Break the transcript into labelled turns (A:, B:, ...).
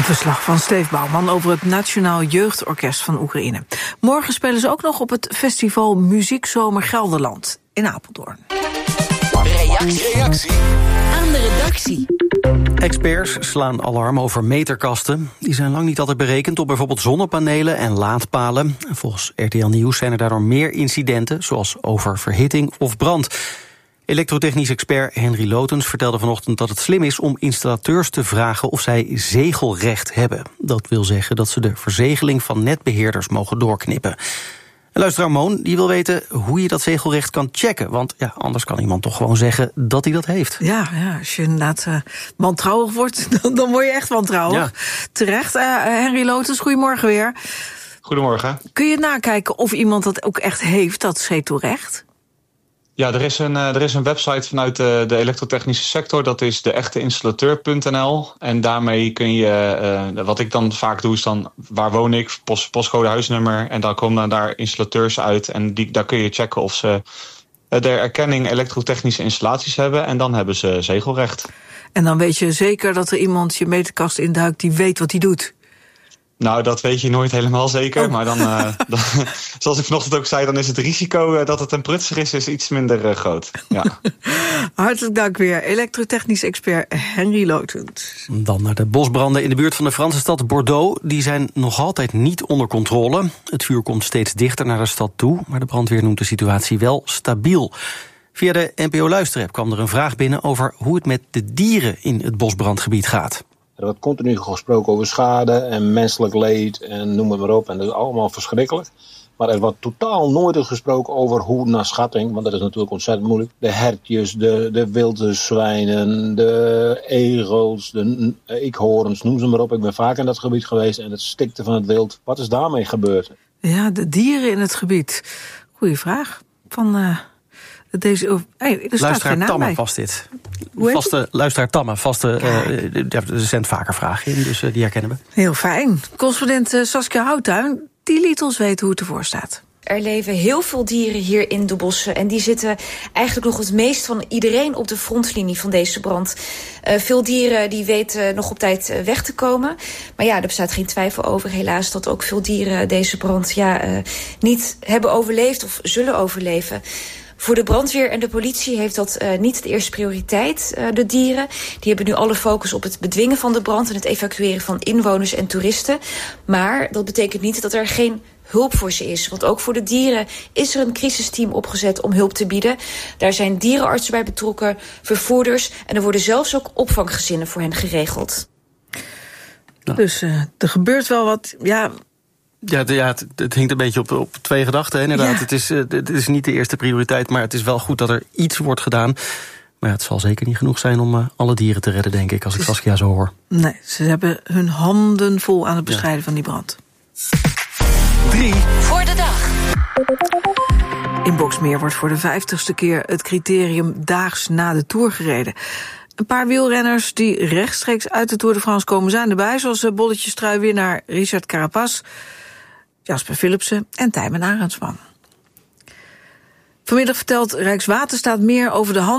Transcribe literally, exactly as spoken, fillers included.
A: Verslag van Steve Bouwman over het Nationaal Jeugdorkest van Oekraïne. Morgen spelen ze ook nog op het festival Muziekzomer Gelderland in Apeldoorn.
B: Reactie. Reactie aan de redactie.
C: Experts slaan alarm over meterkasten. Die zijn lang niet altijd berekend op bijvoorbeeld zonnepanelen en laadpalen. Volgens R T L Nieuws zijn er daardoor meer incidenten, zoals oververhitting of brand. Elektrotechnisch expert Henry Lotens vertelde vanochtend dat het slim is om installateurs te vragen of zij zegelrecht hebben. Dat wil zeggen dat ze de verzegeling van netbeheerders mogen doorknippen. En luisteraar Moon die wil weten hoe je dat zegelrecht kan checken. Want ja, anders kan iemand toch gewoon zeggen dat hij dat heeft.
A: Ja, ja als je inderdaad uh, wantrouwig wordt, dan, dan word je echt wantrouwig. Ja. Terecht. Uh, Henry Lotens, goedemorgen weer.
D: Goedemorgen.
A: Kun je nakijken of iemand dat ook echt heeft, dat zegelrecht?
D: Ja, er is een, er is een website vanuit de, de elektrotechnische sector. Dat is de echte installateur punt n l. En daarmee kun je, uh, wat ik dan vaak doe, is dan waar woon ik, post, postcode, huisnummer. En dan komen daar installateurs uit. En die, daar kun je checken of ze de erkenning elektrotechnische installaties hebben. En dan hebben ze zegelrecht.
A: En dan weet je zeker dat er iemand je meterkast induikt die weet wat hij doet.
D: Nou, dat weet je nooit helemaal zeker. Oh. Maar dan, uh, dan, zoals ik vanochtend ook zei, dan is het risico uh, dat het een prutser is, is iets minder uh, groot. Ja.
A: Hartelijk dank weer, elektrotechnisch expert Henry Lotens.
C: Dan naar de bosbranden in de buurt van de Franse stad Bordeaux. Die zijn nog altijd niet onder controle. Het vuur komt steeds dichter naar de stad toe, maar de brandweer noemt de situatie wel stabiel. Via de N P O Luisterapp kwam er een vraag binnen over hoe het met de dieren in het bosbrandgebied gaat.
E: Er wordt continu gesproken over schade en menselijk leed en noem het maar op. En dat is allemaal verschrikkelijk. Maar er wordt totaal nooit gesproken over hoe naar schatting, want dat is natuurlijk ontzettend moeilijk. De hertjes, de, de wilde zwijnen, de egels, de eekhoorns, noem ze maar op. Ik ben vaak in dat gebied geweest en het stikte van het wild. Wat is daarmee gebeurd?
A: Ja, de dieren in het gebied. Goeie vraag. Van... Uh... Deze, oh, hey, er
C: luisteraar Tamme was dit. Vaste, luisteraar Tamme, vaste, uh, er zendt vaker vragen in, dus uh, die herkennen we.
A: Heel fijn. Correspondent uh, Saskia Houttuin, die liet ons weten hoe het ervoor staat.
F: Er leven heel veel dieren hier in de bossen en die zitten eigenlijk nog het meest van iedereen op de frontlinie van deze brand. Uh, veel dieren die weten nog op tijd uh, weg te komen. Maar ja, er bestaat geen twijfel over helaas dat ook veel dieren deze brand ja, uh, niet hebben overleefd of zullen overleven. Voor de brandweer en de politie heeft dat uh, niet de eerste prioriteit, uh, de dieren. Die hebben nu alle focus op het bedwingen van de brand en het evacueren van inwoners en toeristen. Maar dat betekent niet dat er geen hulp voor ze is. Want ook voor de dieren is er een crisisteam opgezet om hulp te bieden. Daar zijn dierenartsen bij betrokken, vervoerders en er worden zelfs ook opvanggezinnen voor hen geregeld.
A: Nou. Dus uh, er gebeurt wel wat, ja...
C: Ja, ja het, het hinkt een beetje op, op twee gedachten, inderdaad. Ja. Het, is, uh, het is niet de eerste prioriteit, maar het is wel goed dat er iets wordt gedaan. Maar ja, het zal zeker niet genoeg zijn om uh, alle dieren te redden, denk ik, als ik Saskia zo hoor.
A: Nee, ze hebben hun handen vol aan het bestrijden ja. van die brand.
B: Drie voor de dag.
A: In Boxmeer wordt voor de vijftigste keer het criterium daags na de Tour gereden. Een paar wielrenners die rechtstreeks uit de Tour de France komen zijn erbij, zoals bolletjestrui-winnaar Richard Carapaz, Jasper Philipsen en Tijmen Arendsman. Vanmiddag vertelt Rijkswaterstaat meer over de hand